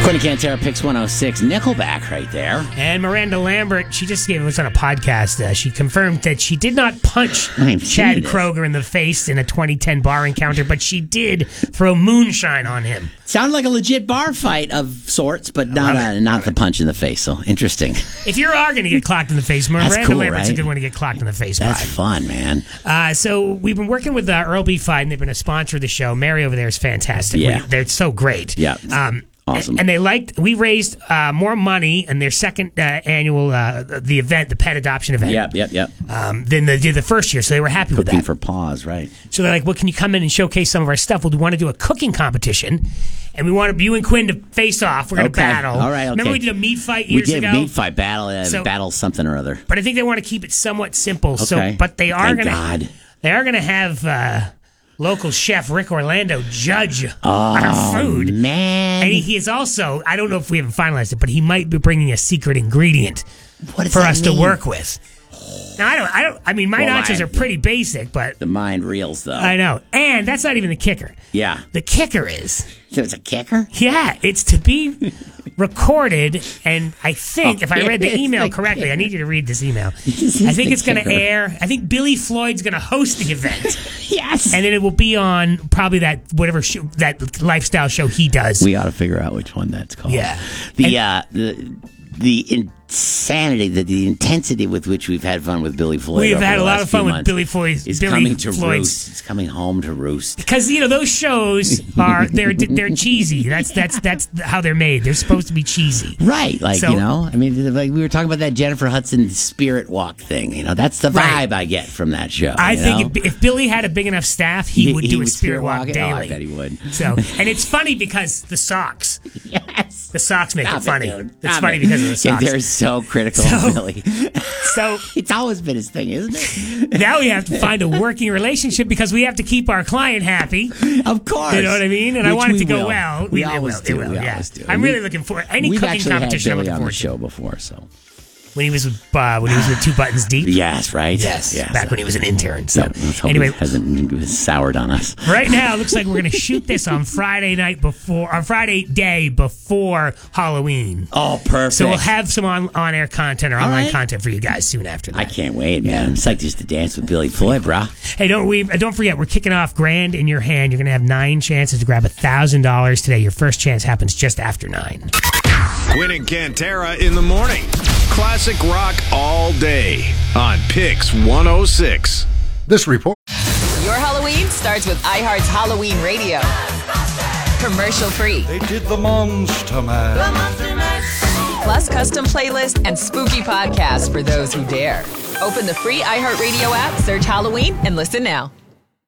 Quinn Cantera Picks 106. Nickelback right there. And Miranda Lambert, she just gave us on a podcast. She confirmed that she did not punch Chad Kroeger in the face in a 2010 bar encounter, but she did throw moonshine on him. Sounded like a legit bar fight of sorts, but not the punch in the face. So interesting. If you are going to get clocked in the face, Miranda Lambert's a good one to get clocked in the face. That's fun, man. So we've been working with Earl B. Fiden. They've been a sponsor of the show. Mary over there is fantastic. Yeah. They're so great. Yeah. Awesome. And we raised more money in their second annual, the event, the pet adoption event. Yep. Than they did the first year, so they were happy with that. Cooking for paws, right. So they're like, well, can you come in and showcase some of our stuff? Well, we want to do a cooking competition, and we want you and Quinn to face off. We're going to battle. All right, okay. Remember we did a meat fight years ago? We did a meat fight, battle something or other. But I think they want to keep it somewhat simple. Okay. So, but they are going to... They are going to have... local chef Rick Orlando judge our food. Man. And he is also, I don't know if we haven't finalized it, but he might be bringing a secret ingredient for us to work with. Now, I mean, my nachos are pretty basic, but... The mind reels, though. I know. And that's not even the kicker. Yeah. The kicker is... So it's a kicker? Yeah, it's to be recorded, and I think, if I read the email correctly, I need you to read this email. I think it's going to air, I think Billy Floyd's going to host the event. Yes. And then it will be on probably that that lifestyle show he does. We ought to figure out which one that's called. Yeah. The insanity, the intensity with which we've had fun with Billy Floyd. We've had a lot of fun with Billy Floyd. It's coming to roost. It's coming home to roost. Because those shows are they're cheesy. That's how they're made. They're supposed to be cheesy, right? Like I mean, like we were talking about that Jennifer Hudson Spirit Walk thing. That's the vibe I get from that show. I think if Billy had a big enough staff, he would do a Spirit Walk daily. Oh, I bet he would. So, and it's funny because the socks. Yes, the socks make it funny. It's funny because of the socks. They're so critical of Billy. So it's always been his thing, isn't it? Now we have to find a working relationship because we have to keep our client happy. Of course. You know what I mean? And I want it to go well. We always do. I'm really looking for any cooking competition. We've actually had Billy on the show before, so. When he was with 2 Buttons Deep? Yes, right? Yes. Back when he was an intern. So anyway, he hasn't soured on us. Right now, it looks like we're going to shoot this on Friday day before Halloween. Oh, perfect. So we'll have some on-air content or online content for you guys soon after that. I can't wait, man. I'm psyched just to dance with Billy Floyd, brah. Hey, don't forget, we're kicking off Grand in Your Hand. You're going to have 9 chances to grab $1,000 today. Your first chance happens just after 9. Quinn and Cantera in the morning. Classic rock all day on Pix 106. This report. Your Halloween starts with iHeart's Halloween Radio. Commercial free. They did the Monster Man. Plus custom playlist and spooky podcasts for those who dare. Open the free iHeartRadio app, search Halloween, and listen now.